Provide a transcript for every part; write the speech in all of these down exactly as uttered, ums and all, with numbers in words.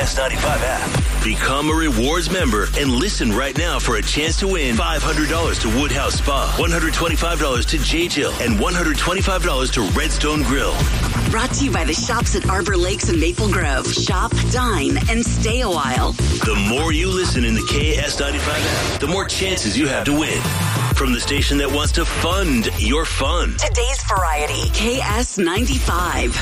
S ninety-five app. Become a rewards member and listen right now for a chance to win five hundred dollars to Woodhouse Spa, one hundred twenty-five dollars to J Jill, and one hundred twenty-five dollars to Redstone Grill. Brought to you by the shops at Arbor Lakes and Maple Grove. Shop, dine, and stay a while. The more you listen in the K S ninety-five app, the more chances you have to win. From the station that wants to fund your fun. Today's Variety, K S ninety-five.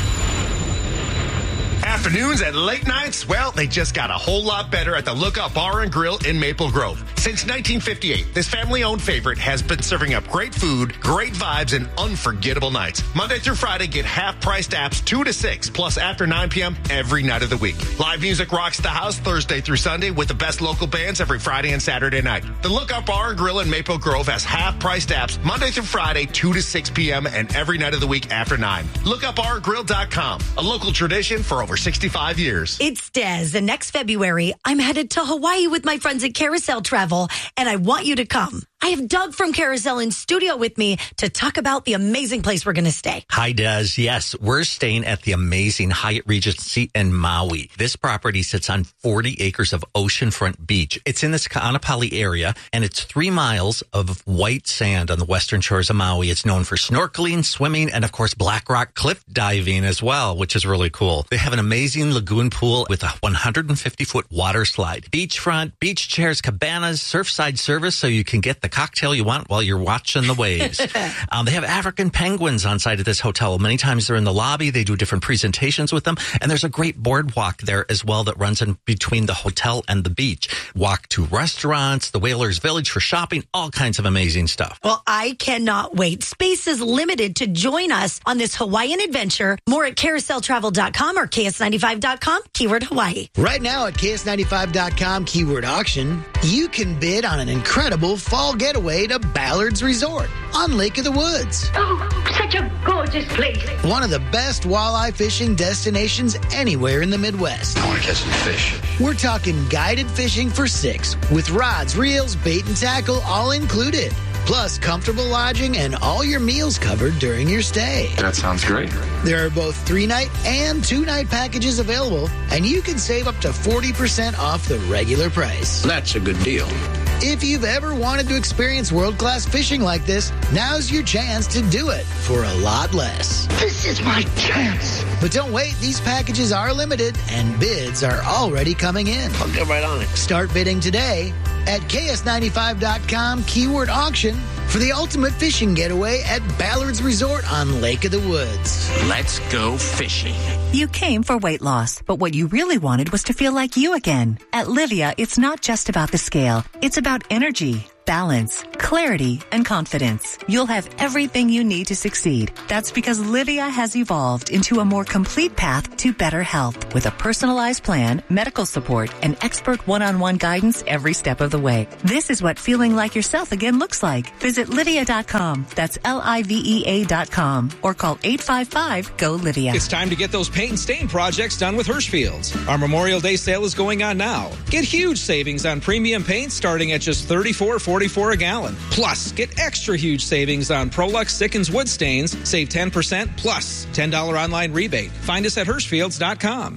Afternoons and late nights, well, they just got a whole lot better at the Lookout Bar and Grill in Maple Grove. Since nineteen fifty-eight, this family-owned favorite has been serving up great food, great vibes, and unforgettable nights. Monday through Friday, get half-priced apps two to six, plus after nine p.m. every night of the week. Live music rocks the house Thursday through Sunday with the best local bands every Friday and Saturday night. The Lookout Bar and Grill in Maple Grove has half-priced apps Monday through Friday, two to six p.m. and every night of the week after nine. lookout bar grill dot com, a local tradition for over sixty-five years. It's Des, and next February, I'm headed to Hawaii with my friends at Carousel Travel, and I want you to come. I have Doug from Carousel in studio with me to talk about the amazing place we're going to stay. Hi, Des. Yes, we're staying at the amazing Hyatt Regency in Maui. This property sits on forty acres of oceanfront beach. It's in this Ka'anapali area, and it's three miles of white sand on the western shores of Maui. It's known for snorkeling, swimming, and, of course, black rock cliff diving as well, which is really cool. They have an amazing lagoon pool with a one hundred fifty foot water slide. Beachfront, beach chairs, cabanas, surfside service so you can get the cocktail you want while you're watching the waves. um, they have African penguins on site at this hotel. Many times they're in the lobby. They do different presentations with them. And there's a great boardwalk there as well that runs in between the hotel and the beach. Walk to restaurants, the Whalers Village for shopping, all kinds of amazing stuff. Well, I cannot wait. Space is limited to join us on this Hawaiian adventure. More at carousel travel dot com or K S ninety-five dot com, keyword Hawaii. Right now at K S ninety-five dot com, keyword auction, you can bid on an incredible fall getaway to Ballard's Resort on Lake of the Woods. Oh, such a gorgeous place. One of the best walleye fishing destinations anywhere in the Midwest. I want to catch some fish. We're talking guided fishing for six with rods, reels, bait, and tackle all included. Plus comfortable lodging and all your meals covered during your stay. That sounds great. There are both three-night and two-night packages available, and you can save up to forty percent off the regular price. That's a good deal. If you've ever wanted to experience world-class fishing like this, now's your chance to do it for a lot less. This is my chance. But don't wait. These packages are limited, and bids are already coming in. I'll get right on it. Start bidding today at K S ninety-five dot com, keyword auction, for the ultimate fishing getaway at Ballard's Resort on Lake of the Woods. Let's go fishing. You came for weight loss, but what you really wanted was to feel like you again. At Livia, it's not just about the scale. It's about energy, balance, clarity, and confidence. You'll have everything you need to succeed. That's because Livia has evolved into a more complete path to better health with a personalized plan, medical support, and expert one-on-one guidance every step of the way. This is what feeling like yourself again looks like. Visit Livia dot com. That's L I V E A dot com or call eight five five, G O, Livia. It's time to get those paint and stain projects done with Hirschfields. Our Memorial Day sale is going on now. Get huge savings on premium paint starting at just thirty-four forty-four a gallon. Plus, get extra huge savings on Prolux Sikkens wood stains. Save ten percent plus ten dollars online rebate. Find us at Hirschfields dot com.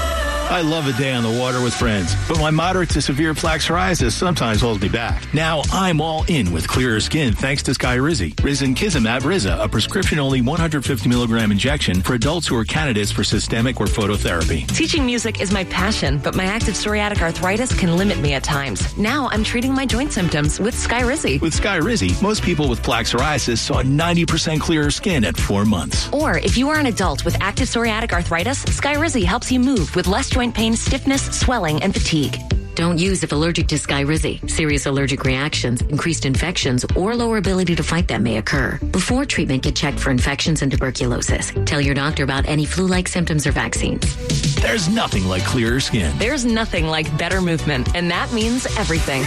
I love a day on the water with friends, but my moderate to severe plaque psoriasis sometimes holds me back. Now I'm all in with clearer skin thanks to Skyrizi. Risankizumab Riza, a prescription-only one hundred fifty milligram injection for adults who are candidates for systemic or phototherapy. Teaching music is my passion, but my active psoriatic arthritis can limit me at times. Now I'm treating my joint symptoms with Skyrizi. With Skyrizi, most people with plaque psoriasis saw ninety percent clearer skin at four months. Or if you are an adult with active psoriatic arthritis, Skyrizi helps you move with less joint pain, stiffness, swelling, and fatigue. Don't use if allergic to Skyrizi. Serious allergic reactions, increased infections, or lower ability to fight them may occur. Before treatment, get checked for infections and tuberculosis. Tell your doctor about any flu-like symptoms or vaccines. There's nothing like clearer skin. There's nothing like better movement, and that means everything.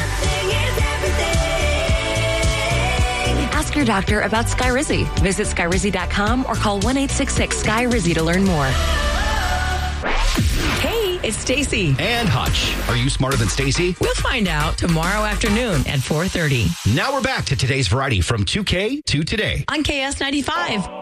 Ask your doctor about Skyrizi. Visit Skyrizi dot com or call one eight six six, S K Y R I Z I to learn more. Hey, it's Stacy. And Hutch. Are you smarter than Stacy? We'll find out tomorrow afternoon at four thirty. Now we're back to today's variety from two K to today. On K S ninety-five.